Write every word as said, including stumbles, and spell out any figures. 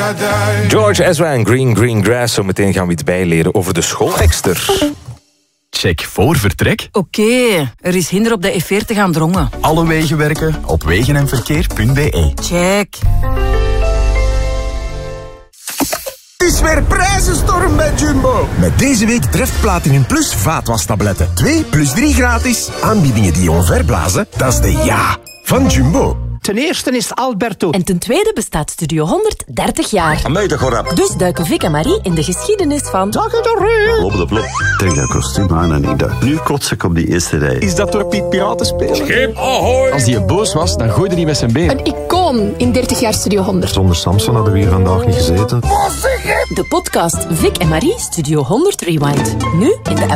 George Ezra en Green Green Grass. Zometeen gaan we iets bijleren over de schoolekster. Check voor vertrek. Oké, okay, er is hinder op de F veertig aan Drongen. Alle wegen werken op wegenenverkeer punt b e. Check. Het is weer prijzenstorm bij Jumbo. Met deze week Treft Platinum Plus vaatwastabletten. twee plus drie gratis. Aanbiedingen die je onverblazen, dat is de ja van Jumbo. Ten eerste is het Alberto. En ten tweede bestaat Studio honderd dertig jaar. Amai, dat gaat rap. Dus duiken Vic en Marie in de geschiedenis van... Dag de Op de plop. Trek dat kostuum aan en ik dacht, nu kots ik op die eerste rij. Is dat door Piet Piraten spelen? Schip ahoy! Als die boos was, dan gooide hij met zijn been. Een icoon in dertig jaar Studio honderd. Zonder Samson hadden we hier vandaag niet gezeten. De podcast Vic en Marie Studio honderd Rewind. Nu in de app.